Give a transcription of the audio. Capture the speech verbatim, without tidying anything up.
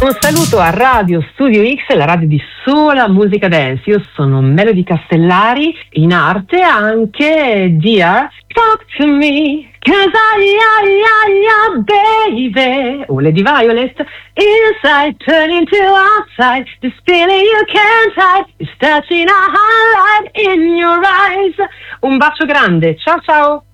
Un saluto a Radio Studio X, la radio di sola musica dance. Io sono Melody Castellari, in arte anche Dear Talk to Me, cause I, I, I, I, baby. Oh, Lady Violet. Inside, turning to outside, this feeling you can't hide is touching a highlight in your eyes. Un bacio grande, ciao ciao.